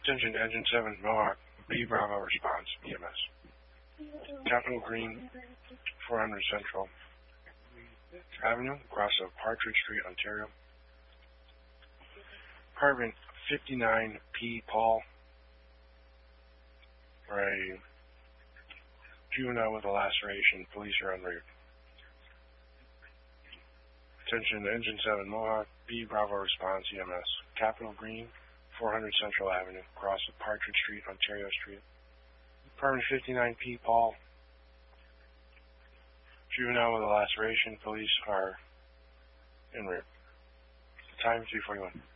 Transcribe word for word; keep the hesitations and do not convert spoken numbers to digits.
Attention, Engine seven, Mohawk, B Bravo response, E M S. Capitol Green, four hundred Central Avenue, across of Partridge Street, Ontario. Apartment fifty-nine P Paul, for a juvenile with a laceration. Police are en route. Attention, Engine seven, Mohawk, B Bravo response, E M S. Capitol Green, four hundred Central Avenue, across of Partridge Street, Ontario Street. Apartment fifty-nine P Paul, juvenile with a laceration. Police are en route. The time is three forty-one.